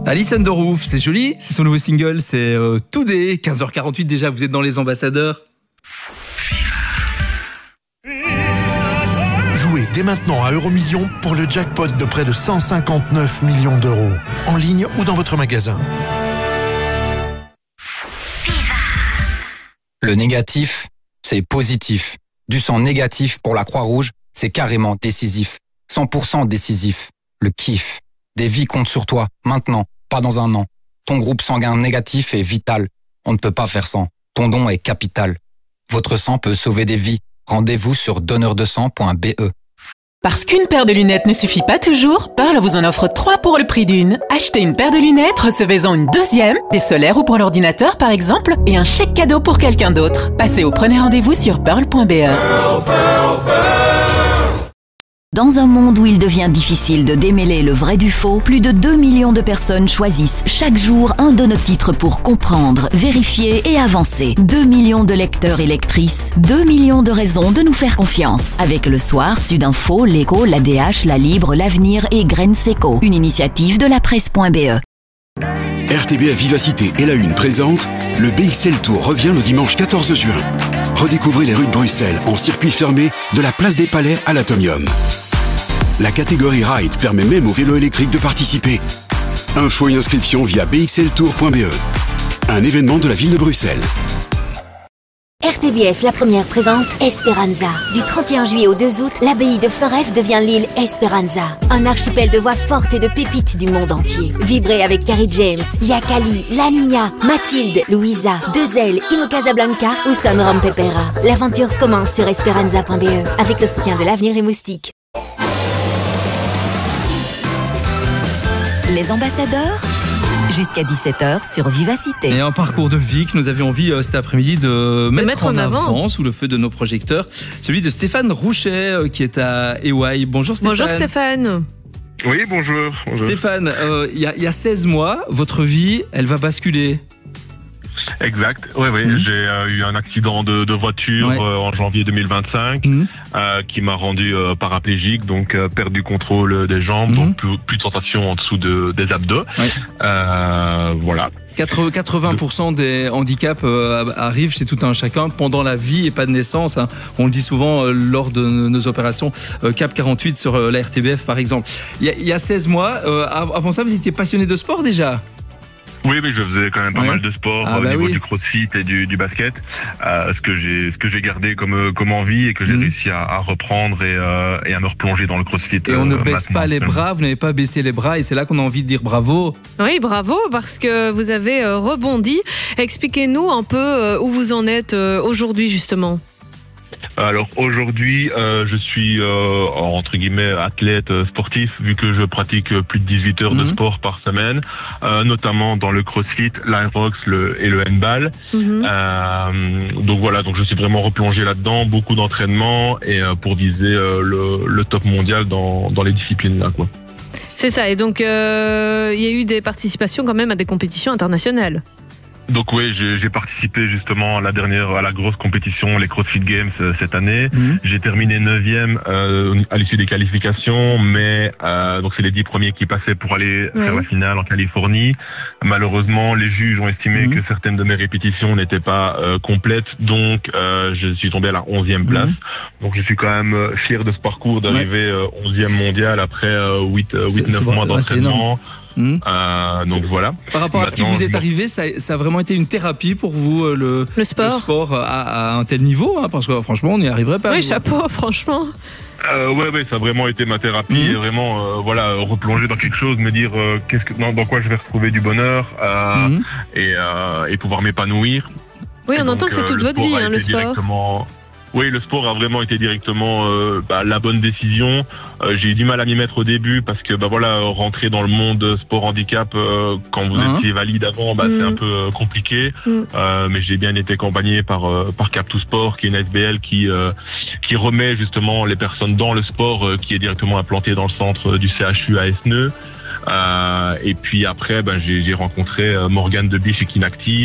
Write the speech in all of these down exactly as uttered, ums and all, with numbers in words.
Alison Derouf, c'est joli, c'est son nouveau single, c'est euh, Today, quinze heures quarante-huit déjà, vous êtes dans les ambassadeurs. Jouez dès maintenant à Euromillions pour le jackpot de près de cent cinquante-neuf millions d'euros, en ligne ou dans votre magasin. Le négatif, c'est positif. Du sang négatif pour la Croix-Rouge, c'est carrément décisif. cent pour cent décisif. Le kiff. Des vies comptent sur toi, maintenant, pas dans un an. Ton groupe sanguin négatif est vital. On ne peut pas faire sans. Ton don est capital. Votre sang peut sauver des vies. Rendez-vous sur donneur de sang point b e. Parce qu'une paire de lunettes ne suffit pas toujours, Pearl vous en offre trois pour le prix d'une. Achetez une paire de lunettes, recevez-en une deuxième, des solaires ou pour l'ordinateur par exemple, et un chèque cadeau pour quelqu'un d'autre. Passez au premier rendez-vous sur pearl point b e. Pearl, Pearl, Pearl. Dans un monde où il devient difficile de démêler le vrai du faux, plus de deux millions de personnes choisissent chaque jour un de nos titres pour comprendre, vérifier et avancer. deux millions de lecteurs et lectrices, deux millions de raisons de nous faire confiance. Avec Le Soir, Sudinfo, L'Écho, l'A D H, La Libre, L'Avenir et Graines Seco. Une initiative de la presse point b e. R T B F Vivacité et La Une présente le B X L Tour revient le dimanche quatorze juin. Redécouvrez les rues de Bruxelles en circuit fermé de la place des Palais à l'Atomium. La catégorie Ride permet même aux vélos électriques de participer. Infos et inscriptions via b x l tour point b e. Un événement de la ville de Bruxelles. R T B F La Première présente Esperanza. Du trente et un juillet au deux août, l'abbaye de Foref devient l'île Esperanza. Un archipel de voix fortes et de pépites du monde entier. Vibrez avec Carrie James, Lia Kali, La Niña, Mathilde, Louisa, Deux-Ailes, Ino Casablanca ou Son Rom Pepera. L'aventure commence sur esperanza point b e avec le soutien de l'Avenir et Moustique. Les ambassadeurs, jusqu'à dix-sept heures sur Vivacité. Et un parcours de vie que nous avions envie euh, cet après-midi de mettre, mettre en, en avant. avant sous le feu de nos projecteurs, celui de Stéphane Rouchet euh, qui est à E Y. Bonjour Stéphane. Bonjour Stéphane. Oui, bonjour. bonjour. Stéphane, il euh, y, y a seize mois, votre vie, elle va basculer. Exact, oui, oui. Mmh. J'ai euh, eu un accident de, de voiture ouais. euh, en janvier deux mille vingt-cinq mmh. euh, qui m'a rendu euh, paraplégique, donc euh, perdu contrôle des jambes, mmh. donc plus, plus de sensation en dessous de, des abdos. Ouais. Euh, voilà. quatre-vingts pour cent des handicaps euh, arrivent chez tout un chacun pendant la vie et pas de naissance. Hein. On le dit souvent euh, lors de nos opérations euh, Cap quarante-huit sur euh, la R T B F par exemple. Il y a, il y a seize mois, euh, avant ça vous étiez passionné de sport déjà ? Oui, mais je faisais quand même pas ouais. mal de sport ah, au bah niveau oui. du crossfit et du, du basket, euh, ce que j'ai, ce que j'ai gardé comme comme envie et que j'ai mmh. réussi à, à reprendre et, euh, et à me replonger dans le crossfit. Et on euh, ne baisse pas les bras, vous n'avez pas baissé les bras et c'est là qu'on a envie de dire bravo. Oui, bravo parce que vous avez euh, rebondi. Expliquez-nous un peu euh, où vous en êtes euh, aujourd'hui justement. Alors aujourd'hui, euh, je suis euh, entre guillemets athlète euh, sportif vu que je pratique plus de dix-huit heures mmh. de sport par semaine, euh, notamment dans le crossfit, l'aerox le, et le handball. Mmh. Euh, donc voilà, donc je suis vraiment replongé là-dedans, beaucoup d'entraînement et euh, pour viser euh, le, le top mondial dans, dans les disciplines là quoi. C'est ça, et donc euh, il y a eu des participations quand même à des compétitions internationales. Donc oui, j'ai, j'ai participé justement à la dernière, à la grosse compétition, les CrossFit Games euh, cette année. Mmh. J'ai terminé neuvième euh, à l'issue des qualifications, mais euh, donc c'est les dix premiers qui passaient pour aller mmh. faire la finale en Californie. Malheureusement, les juges ont estimé mmh. que certaines de mes répétitions n'étaient pas euh, complètes, donc euh, je suis tombé à la onzième place. Mmh. Donc je suis quand même fier de ce parcours d'arriver ouais. onzième mondial après euh, huit neuf mois d'entraînement. Mmh. Euh, donc voilà. Par rapport à ce qui vous est arrivé, ça, ça a vraiment été une thérapie pour vous, le, le sport, le sport à, à un tel niveau, hein, parce que franchement, on n'y arriverait pas. Oui, vous. chapeau, franchement. Euh, ouais, ouais, ça a vraiment été ma thérapie, mmh. et vraiment, euh, voilà, replonger dans quelque chose, me dire euh, qu'est-ce que, dans, dans quoi je vais retrouver du bonheur euh, mmh. et, euh, et pouvoir m'épanouir. Oui, on et entend donc, que c'est euh, toute votre vie, hein, le sport. Oui, le sport a vraiment été directement euh, bah, la bonne décision. Euh, j'ai eu du mal à m'y mettre au début parce que bah voilà, rentrer dans le monde sport handicap euh, quand vous uh-huh. étiez valide avant, bah mmh. c'est un peu euh, compliqué. Mmh. Euh, mais j'ai bien été accompagné par euh, par Cap to Sport, qui est une S B L qui euh, qui remet justement les personnes dans le sport, euh, qui est directement implanté dans le centre du C H U à Esneux. Euh, et puis après, bah, j'ai, j'ai rencontré euh, Morgane Debiche et Kinactive.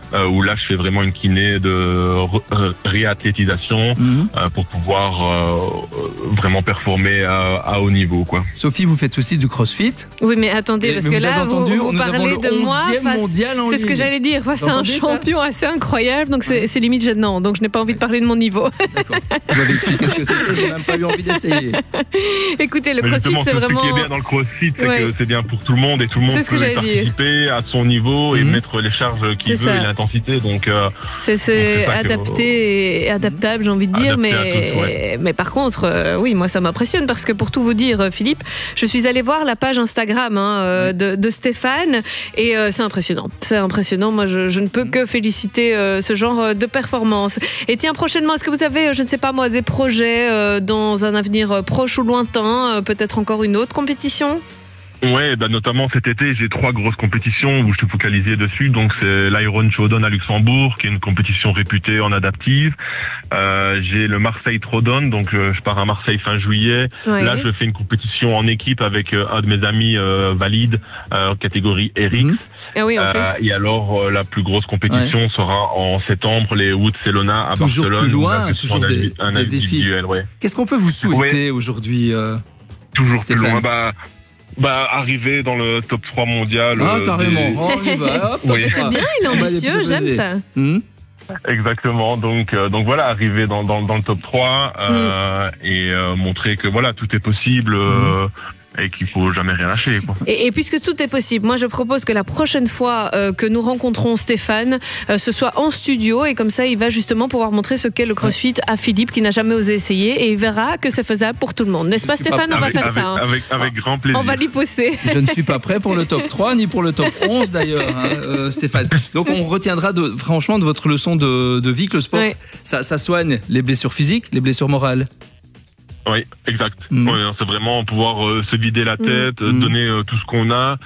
euh, où là je fais vraiment une kiné de euh, réathlétisation mmh. euh, pour pouvoir euh, vraiment performer à, à haut niveau, quoi. Sophie, vous faites aussi du crossfit? Oui, mais attendez, parce mais que vous là, entendu, vous, vous parlez de moi. C'est ce que j'allais dire. Enfin, c'est un champion assez incroyable, donc c'est, c'est limite gênant. Donc je n'ai pas envie de parler de mon niveau. D'accord. Vous m'avez expliqué ce que c'était, j'ai même pas eu envie d'essayer. Écoutez, le crossfit, c'est vraiment. Ce qui est bien dans le crossfit, c'est ouais. que c'est bien pour tout le monde et tout le monde c'est peut participer dire. à son niveau et mmh. mettre les charges qu'il c'est veut ça. et l'intensité. Donc, euh, c'est, c'est donc c'est adapté que... et adaptable, j'ai envie de dire. Mais, tous, ouais. mais par contre, euh, oui, moi, ça m'impressionne parce que pour tout vous dire, Philippe, je suis allée voir la page Instagram hein, euh, de, de Stéphane et euh, c'est impressionnant. C'est impressionnant. Moi, je, je ne peux que féliciter euh, ce genre de performance. Et tiens, prochainement, est-ce que vous avez, je ne sais pas moi, des projets euh, dans un avenir proche ou lointain, euh, peut-être encore une autre compétition? Ouais, bah notamment cet été, j'ai trois grosses compétitions où je suis focalisé dessus. Donc c'est l'Iron Showdown à Luxembourg, qui est une compétition réputée en adaptive. Euh, j'ai le Marseille Throwdown, donc euh, je pars à Marseille fin juillet. Ouais. Là, je fais une compétition en équipe avec euh, un de mes amis euh, valides, euh, catégorie R X. Mmh. Ah oui, en plus. Euh, et alors, euh, la plus grosse compétition ouais. sera en septembre, les Wood Celona à toujours Barcelone. Plus loin, toujours des, un des défis. Ouais. Qu'est-ce qu'on peut vous souhaiter ouais. aujourd'hui, euh, Toujours Stéphane. plus loin. Bah, Bah, arriver dans le top trois mondial. Ah, euh, carrément. Des... Oh, on y va. Hop, oui. C'est bien, il est ambitieux, j'aime ça. Mmh. Exactement. Donc, euh, donc voilà, arriver dans, dans, dans le top trois euh, mmh. et euh, montrer que voilà, tout est possible. Euh, mmh. Et qu'il faut jamais rien lâcher, quoi. Et, et puisque tout est possible, moi je propose que la prochaine fois euh, que nous rencontrons Stéphane, euh, ce soit en studio et comme ça il va justement pouvoir montrer ce qu'est le CrossFit à Philippe qui n'a jamais osé essayer et il verra que c'est faisable pour tout le monde. N'est-ce pas Stéphane? On va avec, faire avec, ça. Hein. Avec, avec grand plaisir. On va l'y pousser. Je ne suis pas prêt pour le top trois ni pour le top onze d'ailleurs, hein, euh, Stéphane. Donc on retiendra de, franchement de votre leçon de, de vie que le sport, ouais. ça, ça soigne les blessures physiques, les blessures morales. Oui, exact. Mmh. Ouais, c'est vraiment pouvoir euh, se vider la tête, mmh. donner euh, tout ce qu'on a.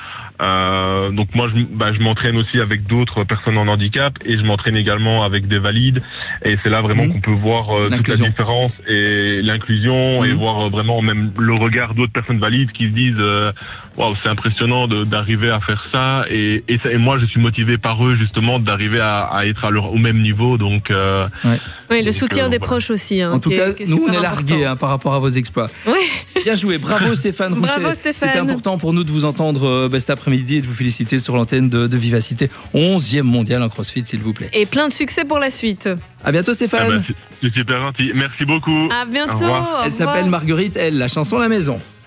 Euh, donc moi, je, bah, je m'entraîne aussi avec d'autres personnes en handicap et je m'entraîne également avec des valides. Et c'est là vraiment mmh. qu'on peut voir euh, toute la différence et l'inclusion mmh. et voir euh, vraiment même le regard d'autres personnes valides qui se disent euh, waouh, c'est impressionnant de, d'arriver à faire ça. Et, et, ça, et moi, je suis motivé par eux justement d'arriver à, à être à leur, au même niveau. Donc, euh, ouais. oui, le donc, soutien euh, des voilà. proches aussi. Hein, en tout qui cas, est, qui est nous on est important. largués hein, par rapport à vos exploits. Oui. Bien joué, bravo Stéphane Rouchet. Bravo Stéphane. C'était important pour nous de vous entendre euh, bah, cet après-midi et de vous féliciter sur l'antenne de, de Vivacité. onzième mondial en CrossFit, s'il vous plaît. Et plein de succès pour la suite. À bientôt Stéphane. Ah bah, c'est super gentil. Merci beaucoup. À bientôt. Au revoir. Au elle revoir. s'appelle Marguerite, elle, la chanson La Maison.